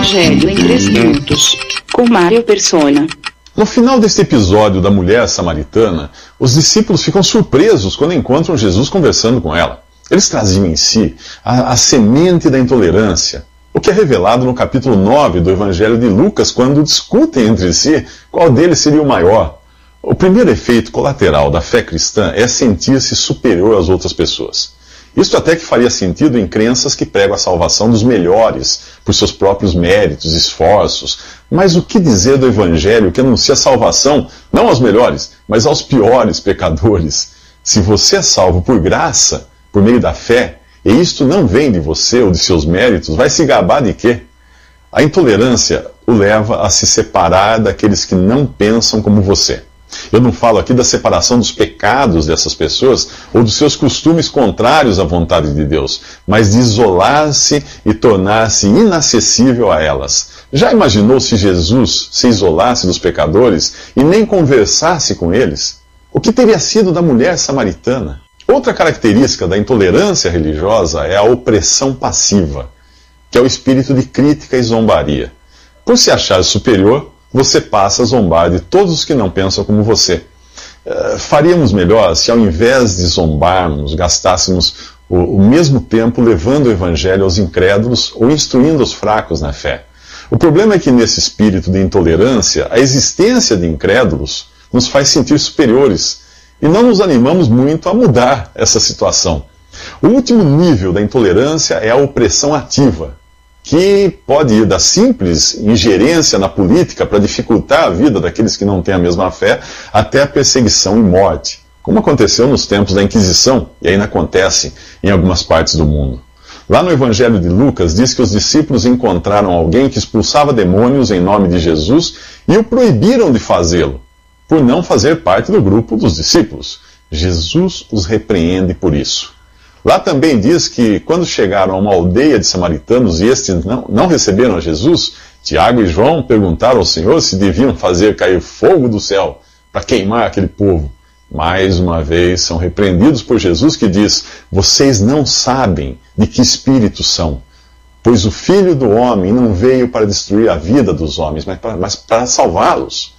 Evangelho em 3 minutos, com Mário Persona. No final deste episódio da mulher samaritana, os discípulos ficam surpresos quando encontram Jesus conversando com ela. Eles traziam em si a semente da intolerância, o que é revelado no capítulo 9 do Evangelho de Lucas, quando discutem entre si qual deles seria o maior. O primeiro efeito colateral da fé cristã é sentir-se superior às outras pessoas. Isto até que faria sentido em crenças que pregam a salvação dos melhores, por seus próprios méritos, esforços. Mas o que dizer do Evangelho que anuncia salvação, não aos melhores, mas aos piores pecadores? Se você é salvo por graça, por meio da fé, e isto não vem de você ou de seus méritos, vai se gabar de quê? A intolerância o leva a se separar daqueles que não pensam como você. Eu não falo aqui da separação dos pecados dessas pessoas ou dos seus costumes contrários à vontade de Deus, mas de isolar-se e tornar-se inacessível a elas. Já imaginou se Jesus se isolasse dos pecadores e nem conversasse com eles? O que teria sido da mulher samaritana? Outra característica da intolerância religiosa é a opressão passiva, que é o espírito de crítica e zombaria. Por se achar superior, você passa a zombar de todos os que não pensam como você. Faríamos melhor se, ao invés de zombarmos, gastássemos o mesmo tempo levando o Evangelho aos incrédulos ou instruindo os fracos na fé. O problema é que, nesse espírito de intolerância, a existência de incrédulos nos faz sentir superiores e não nos animamos muito a mudar essa situação. O último nível da intolerância é a opressão ativa, que pode ir da simples ingerência na política para dificultar a vida daqueles que não têm a mesma fé, até a perseguição e morte, como aconteceu nos tempos da Inquisição, e ainda acontece em algumas partes do mundo. Lá no Evangelho de Lucas diz que os discípulos encontraram alguém que expulsava demônios em nome de Jesus e o proibiram de fazê-lo, por não fazer parte do grupo dos discípulos. Jesus os repreende por isso. Lá também diz que, quando chegaram a uma aldeia de samaritanos e estes não receberam a Jesus, Tiago e João perguntaram ao Senhor se deviam fazer cair fogo do céu para queimar aquele povo. Mais uma vez são repreendidos por Jesus, que diz: vocês não sabem de que espírito são, pois o Filho do Homem não veio para destruir a vida dos homens, mas para salvá-los.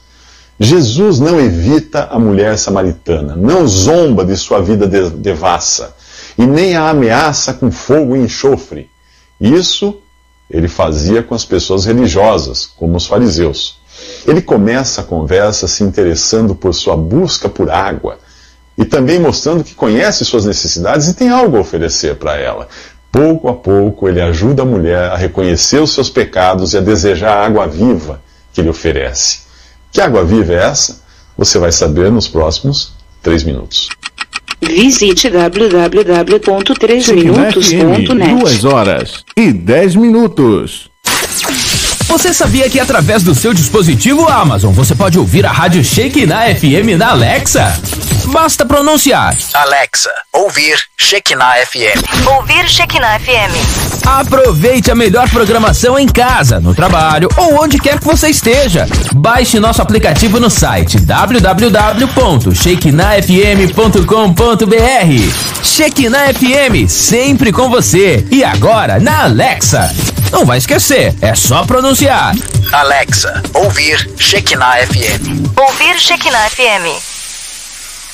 Jesus não evita a mulher samaritana, não zomba de sua vida devassa, e nem a ameaça com fogo e enxofre. Isso ele fazia com as pessoas religiosas, como os fariseus. Ele começa a conversa se interessando por sua busca por água, e também mostrando que conhece suas necessidades e tem algo a oferecer para ela. Pouco a pouco ele ajuda a mulher a reconhecer os seus pecados e a desejar a água viva que ele oferece. Que água viva é essa? Você vai saber nos próximos 3 minutos. Visite www.3minutos.net. 2h10. Você sabia que através do seu dispositivo Amazon você pode ouvir a rádio Shekinah FM na Alexa? Basta pronunciar: Alexa, ouvir Shekinah FM. Ouvir Shekinah FM. Aproveite a melhor programação em casa, no trabalho ou onde quer que você esteja. Baixe nosso aplicativo no site www.shekinahfm.com.br. Shekinah FM, sempre com você. E agora na Alexa. Não vai esquecer, é só pronunciar: Alexa, ouvir Shekinah FM. Ouvir Shekinah FM.